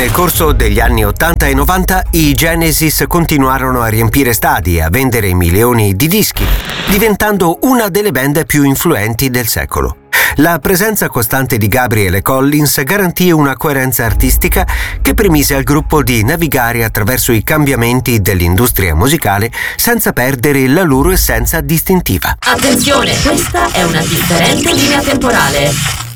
Nel corso degli anni 80 e 90 i Genesis continuarono a riempire stadi e a vendere milioni di dischi, diventando una delle band più influenti del secolo. La presenza costante di Gabriel Collins garantì una coerenza artistica che permise al gruppo di navigare attraverso i cambiamenti dell'industria musicale senza perdere la loro essenza distintiva. Attenzione, questa è una differente linea temporale.